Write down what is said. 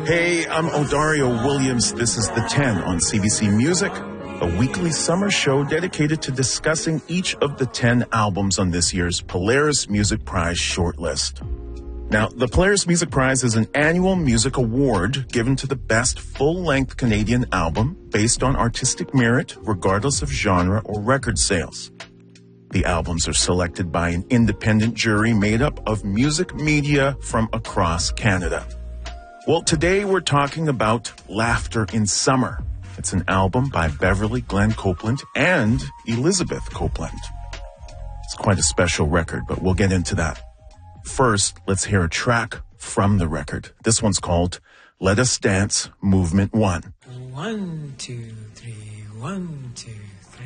Hey, I'm Odario Williams. This is The 10 on CBC Music, a weekly summer show dedicated to discussing each of the 10 albums on this year's Polaris Music Prize shortlist. Now, the Polaris Music Prize is an annual music award given to the best full-length Canadian album based on artistic merit, regardless of genre or record sales. The albums are selected by an independent jury made up of music media from across Canada. Well, today we're talking about Laughter in Summer. It's an album by Beverly Glenn Copeland and Elizabeth Copeland. It's quite a special record, but we'll get into that. First, let's hear a track from the record. This one's called Let Us Dance, Movement 1. 1, 2, 3, 1, 2, 3.